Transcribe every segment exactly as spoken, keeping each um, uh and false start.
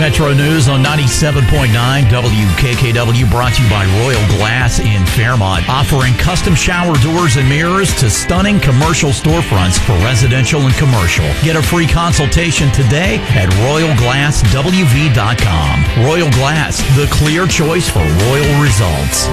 Metro News on ninety-seven point nine W K K W, brought to you by Royal Glass in Fairmont, offering custom shower doors and mirrors to stunning commercial storefronts for residential and commercial. Get a free consultation today at royal glass w v dot com. Royal Glass, the clear choice for royal results.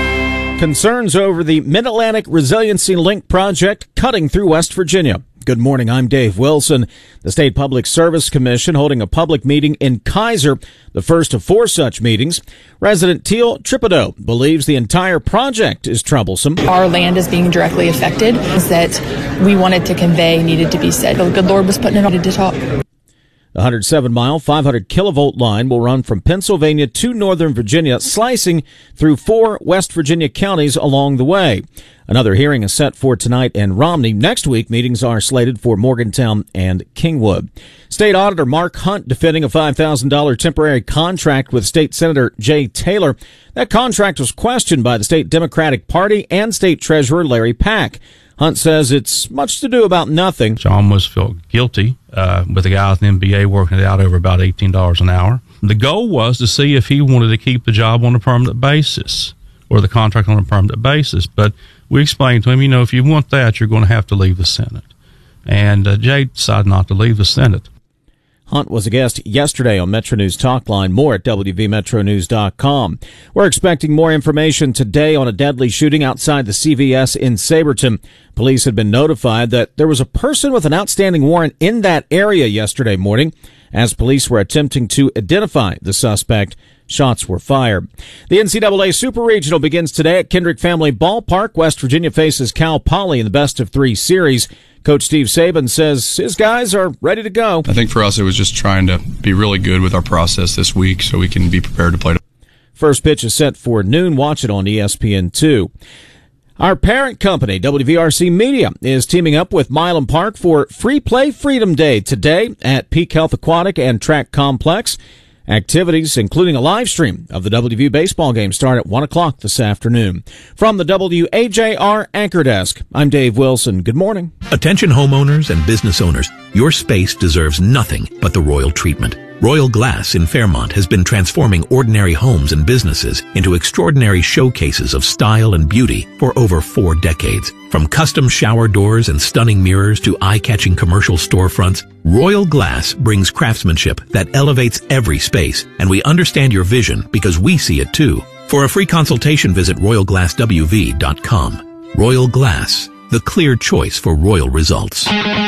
Concerns over the Mid-Atlantic Resiliency Link project cutting through West Virginia. Good morning, I'm Dave Wilson. The State Public Service Commission holding a public meeting in Kaiser, the first of four such meetings. Resident Teal Tripido believes the entire project is troublesome. Our land is being directly affected, that we wanted to convey needed to be said. The good Lord was putting it on to talk. The one hundred seven mile, five hundred kilovolt line will run from Pennsylvania to Northern Virginia, slicing through four West Virginia counties along the way. Another hearing is set for tonight in Romney. Next week, meetings are slated for Morgantown and Kingwood. State Auditor Mark Hunt defending a five thousand dollars temporary contract with State Senator Jay Taylor. That contract was questioned by the State Democratic Party and State Treasurer Larry Pack. Hunt says it's much to do about nothing. John was felt guilty uh, with the guy with the M B A working it out over about eighteen dollars an hour. The goal was to see if he wanted to keep the job on a permanent basis or the contract on a permanent basis. But we explained to him, you know, if you want that, you're going to have to leave the Senate. And uh, Jay decided not to leave the Senate. Hunt was a guest yesterday on Metro News Talkline. More at w v metro news dot com. We're expecting more information today on a deadly shooting outside the C V S in Saberton. Police had been notified that there was a person with an outstanding warrant in that area yesterday morning. As police were attempting to identify the suspect, shots were fired. The N C double A Super Regional begins today at Kendrick Family Ballpark. West Virginia faces Cal Poly in the best of three series. Coach Steve Saban says his guys are ready to go. I think for us it was just trying to be really good with our process this week so we can be prepared to play. First pitch is set for noon. Watch it on E S P N two. Our parent company, W V R C Media, is teaming up with Milam Park for Free Play Freedom Day today at Peak Health Aquatic and Track Complex. Activities, including a live stream of the W V U baseball game, start at one o'clock this afternoon. From the W A J R Anchor Desk, I'm Dave Wilson. Good morning. Attention homeowners and business owners, your space deserves nothing but the royal treatment. Royal Glass in Fairmont has been transforming ordinary homes and businesses into extraordinary showcases of style and beauty for over four decades. From custom shower doors and stunning mirrors to eye-catching commercial storefronts, Royal Glass brings craftsmanship that elevates every space, and we understand your vision because we see it too. For a free consultation, visit royal glass w v dot com. Royal Glass, the clear choice for royal results.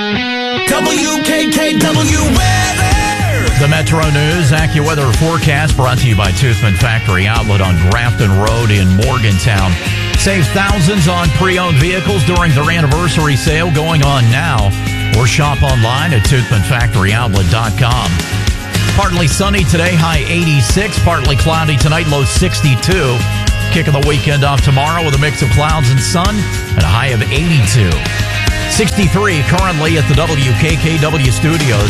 W K K W weather. The Metro News AccuWeather forecast brought to you by Toothman Factory Outlet on Grafton Road in Morgantown. Save thousands on pre-owned vehicles during their anniversary sale going on now. Or shop online at toothman factory outlet dot com. Partly sunny today, high eighty-six. Partly cloudy tonight, low sixty-two. Kicking the weekend off tomorrow with a mix of clouds and sun and a high of eighty-two. sixty-three currently at the W K K W studios.